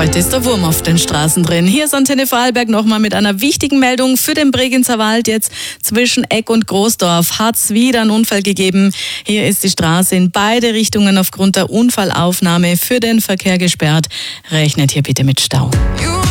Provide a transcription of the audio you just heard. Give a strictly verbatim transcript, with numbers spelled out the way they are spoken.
Heute ist der Wurm auf den Straßen drin. Hier ist Antenne Vorarlberg nochmal mit einer wichtigen Meldung für den Bregenzer Wald. Jetzt zwischen Eck und Großdorf hat es wieder einen Unfall gegeben. Hier ist die Straße in beide Richtungen aufgrund der Unfallaufnahme für den Verkehr gesperrt. Rechnet hier bitte mit Stau.